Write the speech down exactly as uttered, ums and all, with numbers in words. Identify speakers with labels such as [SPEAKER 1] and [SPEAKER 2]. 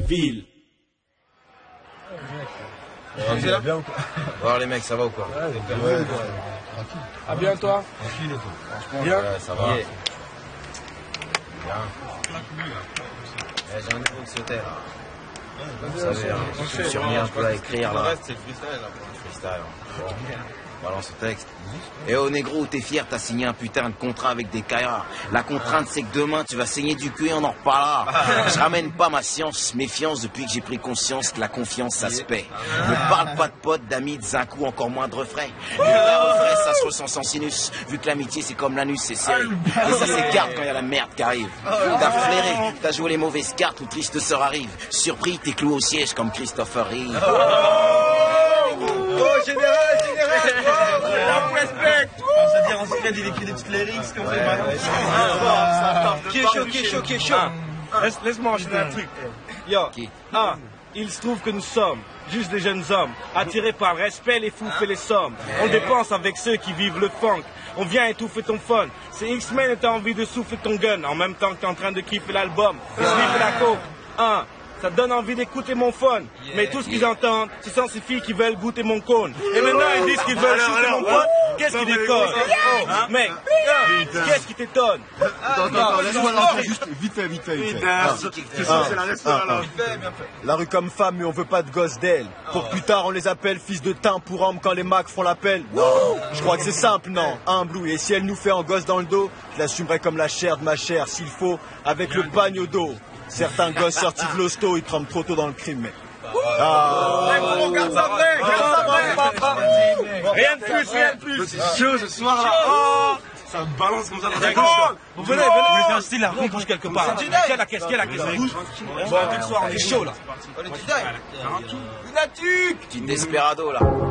[SPEAKER 1] ville.
[SPEAKER 2] C'est là bien ou quoi?
[SPEAKER 3] Voir les mecs, ça va ou quoi?
[SPEAKER 2] Ouais, ouais, tranquille.
[SPEAKER 4] Ah bien toi?
[SPEAKER 2] Tranquille et toi?
[SPEAKER 4] Bien?
[SPEAKER 3] Ouais, ça va. Yeah. Bien. Eh, j'ai un nouveau de sauter là. Vous savez, hein, je suis remis un peu à écrire là.
[SPEAKER 2] Le reste, c'est le freestyle là.
[SPEAKER 3] Freestyle. Bon. Balance le texte. Et oh négro, t'es fier, t'as signé un putain de contrat avec des caillards. La contrainte c'est que demain tu vas saigner du cul et on en reparlera. Je ramène pas ma science, méfiance depuis que j'ai pris conscience que la confiance ça se paie. Ne parle pas de potes, d'amis, de zinc ou encore moins de refrains. Du vrai au vrai, ça se ressent sans sinus. Vu que l'amitié c'est comme l'anus, c'est serré. Et ça s'écarte quand y a la merde qui arrive. T'as flairé, t'as joué les mauvaises cartes où triste sort arrive. Surpris, t'es cloué au siège comme Christopher Reeve.
[SPEAKER 2] Oh, général, général! Oh, respect! On se dit, on se dit, il écrit des petites lyrics comme ça.
[SPEAKER 4] Qui est chaud, qui est chaud, qui est chaud? Laisse- Laisse-moi enchaîner un truc. Yo, un, il se trouve que nous sommes juste des jeunes hommes, attirés par le respect, les fous et les sommes. On dépense avec ceux qui vivent le funk. On vient étouffer ton fun. C'est X-Men et t'as envie de souffler ton gun en même temps que t'es en train de kiffer l'album. Kiffer la coke. Un, ça te donne envie d'écouter mon phone. Mais tout ce qu'ils entendent, ce sont ces filles qui veulent goûter mon cône. Et maintenant ils disent qu'ils veulent shooter mon pote. Qu'est-ce qui déconne? Oh, mec, qu'est-ce qui t'étonne?
[SPEAKER 2] Attends, attends, laisse-moi lancer juste vite fait, vite fait, vite fait.
[SPEAKER 4] C'est ça, c'est la restaurant là.
[SPEAKER 5] La rue comme femme, mais on veut pas de gosses d'elle. Pour plus tard, on les appelle fils de teint pour homme quand les macs font l'appel. Non, je crois que c'est simple, non. Humble, oui. Et si elle nous fait en gosse dans le dos, je l'assumerai comme la chair de ma chair, s'il faut, avec le pagne au dos. Certains gosses sortis de l'hosto, ils tremblent trop tôt dans le crime, mais... Ah.
[SPEAKER 4] Rien de plus, rien de plus.
[SPEAKER 2] C'est chaud ce soir là. Oh, ça me balance comme ça dans la gauche.
[SPEAKER 4] Vous venez, venez, vous voulez faire un style, la rue bouge quelque part. Quelle la caisse, quelle la caisse rouge? Bon, ce soir, on est chaud là.
[SPEAKER 3] Petit desperado là.